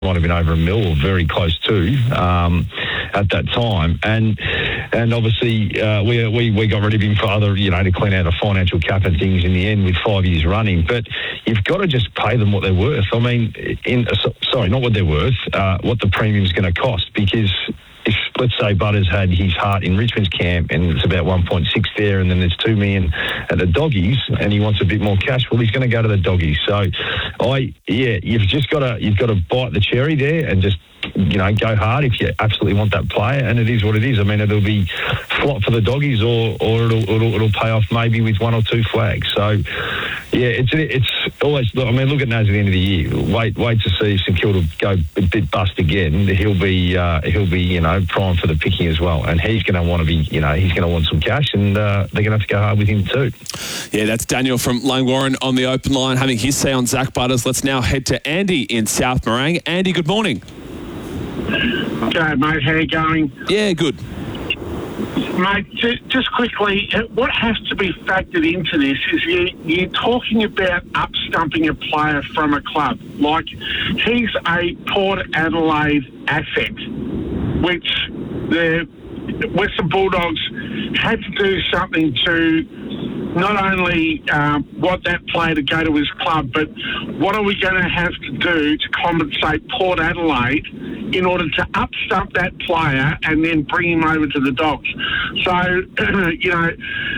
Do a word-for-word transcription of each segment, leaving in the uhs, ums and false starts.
might have been over a mil or very close to um, at that time, and and obviously uh, we we we got rid of him for other, you know, to clean out a financial cap and things in the end with five years running. But you've got to just pay them what they're worth. I mean, in so, sorry, not what they're worth, uh, what the premium's going to cost, because if, let's say, Butters had his heart in Richmond's camp and it's about one point six there, and then there's two million at the Doggies, and he wants a bit more cash, well, he's going to go to the Doggies. So, I yeah, you've just got to you've got to bite the cherry there and just, you know, go hard if you absolutely want that player, and it is what it is. I mean, it'll be flop for the Doggies, or or it'll it'll, it'll pay off maybe with one or two flags. So, yeah, it's it's always. I mean, look at Naz at the end of the year. Wait wait to see if St Kilda go a bit bust again. He'll be uh, he'll be you know prime for the picking as well, and he's going to want to be you know he's going to want some cash, and uh, they're going to have to go hard with him too. Yeah, that's Daniel from Langwarrin on the open line having his say on Zach Butters. Let's now head to Andy in South Morang. Andy, good morning. G'day, mate. How you going? Yeah, good. Mate, just quickly, what has to be factored into this is you, you're talking about up-stumping a player from a club. Like, he's a Port Adelaide asset, which the Western Bulldogs had to do something to not only um, want that player to go to his club, but what are we going to have to do to compensate Port Adelaide in order to up-stump that player and then bring him over to the Dogs? So, you know,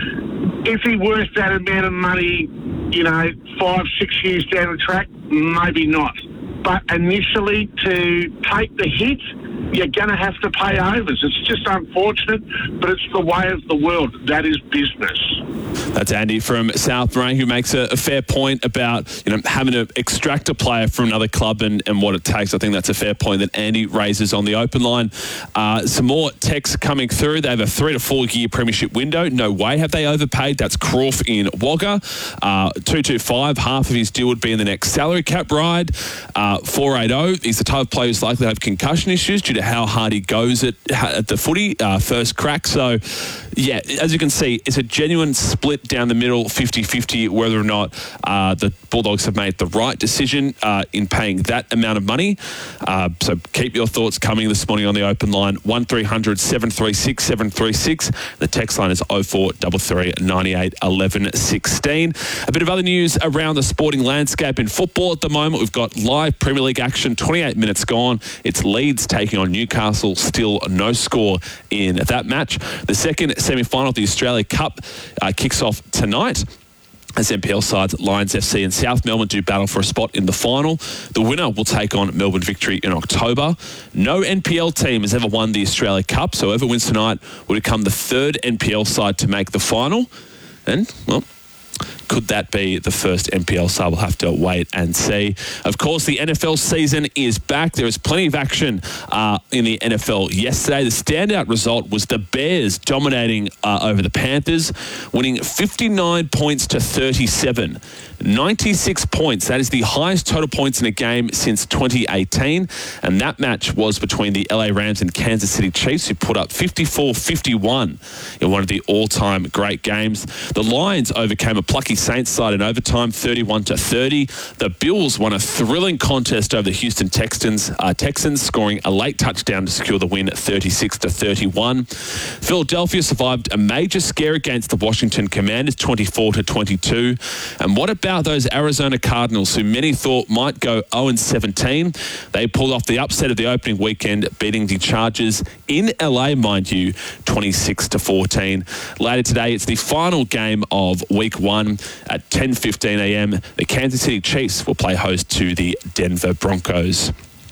is he worth that amount of money, you know, five, six years down the track? Maybe not. But initially, to take the hit, you're going to have to pay overs. It's just unfortunate, but it's the way of the world. That is business. That's Andy from South Morang, who makes a, a fair point about, you know, having to extract a player from another club and, and what it takes. I think that's a fair point that Andy raises on the open line. Uh, some more texts coming through. They have a three to four year premiership window. No way have they overpaid. That's Crawf in Wagga. Uh, two two five, half of his deal would be in the next salary cap ride. Uh, four eighty, he's the type of player who's likely to have concussion issues due to how hard he goes at, at the footy, uh, first crack. So, yeah, as you can see, it's a genuine split down the middle, fifty-fifty, whether or not uh, the Bulldogs have made the right decision uh, in paying that amount of money. Uh, so keep your thoughts coming this morning on the open line, one three hundred seven three six seven three six. The text line is oh four three three nine eight one one one six. A bit of other news around the sporting landscape in football at the moment. We've got live Premier League action, twenty-eight minutes gone. It's Leeds taking on Newcastle, still no score in that match. The second semi-final of the Australia Cup uh, kicks off tonight, as N P L sides Lions F C and South Melbourne do battle for a spot in the final. The winner will take on Melbourne Victory in October. No N P L team has ever won the Australia Cup, so whoever wins tonight will become the third N P L side to make the final. And, well, could that be the first N P L side? We'll have to wait and see. Of course, the N F L season is back. There is plenty of action uh, in the N F L yesterday. The standout result was the Bears dominating uh, over the Panthers, winning fifty-nine points to thirty-seven. ninety-six points. That is the highest total points in a game since twenty eighteen. And that match was between the L A Rams and Kansas City Chiefs, who put up fifty-four fifty-one in one of the all-time great games. The Lions overcame a plucky Saints side in overtime, thirty-one to thirty. The Bills won a thrilling contest over the Houston Texans, uh, Texans, scoring a late touchdown to secure the win, thirty-six to thirty-one. Philadelphia survived a major scare against the Washington Commanders, twenty-four to twenty-two. And what about those Arizona Cardinals, who many thought might go oh and seventeen? They pulled off the upset of the opening weekend, beating the Chargers in L A, mind you, twenty-six to fourteen. Later today, it's the final game of week one at ten fifteen a.m. The Kansas City Chiefs will play host to the Denver Broncos.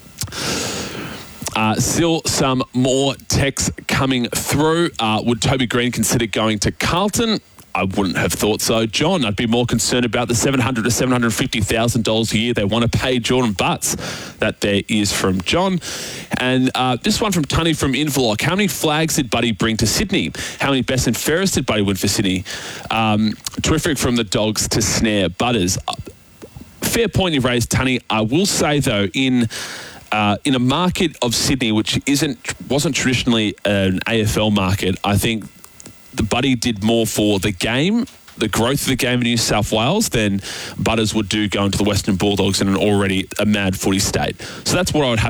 Uh, still some more texts coming through. Uh, would Toby Green consider going to Carlton? I wouldn't have thought so. John, I'd be more concerned about the seven hundred thousand to seven hundred fifty thousand dollars a year they want to pay Jordan Butts. That there is from John. And uh, this one from Tunny from Inverloch. How many flags did Buddy bring to Sydney? How many best and fairest did Buddy win for Sydney? Um, terrific from the Dogs to snare Butters. Fair point you've raised, Tunny. I will say, though, in... Uh, in a market of Sydney, which isn't wasn't traditionally an A F L market, I think the Buddy did more for the game, the growth of the game in New South Wales, than Butters would do going to the Western Bulldogs in an already a mad footy state. So that's what I would have